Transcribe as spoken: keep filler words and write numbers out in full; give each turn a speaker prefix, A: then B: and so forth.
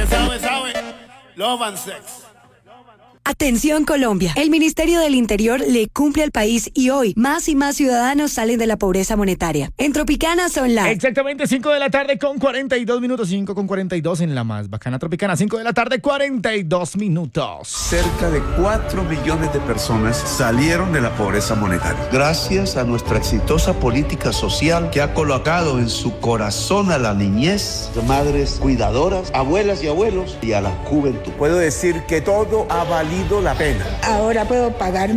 A: que sabe, sabe. Love and sex.
B: Atención Colombia, el Ministerio del Interior le cumple al país y hoy más y más ciudadanos salen de la pobreza monetaria. En Tropicana son las...
C: Exactamente cinco de la tarde con cuarenta y dos minutos, cinco con cuarenta y dos en la más bacana Tropicana, cinco de la tarde cuarenta y dos minutos.
D: Cerca de cuatro millones de personas salieron de la pobreza monetaria. Gracias a nuestra exitosa política social que ha colocado en su corazón a la niñez, madres cuidadoras, abuelas y abuelos y a la juventud.
E: Puedo decir que todo ha valido la pena.
F: Ahora puedo pagar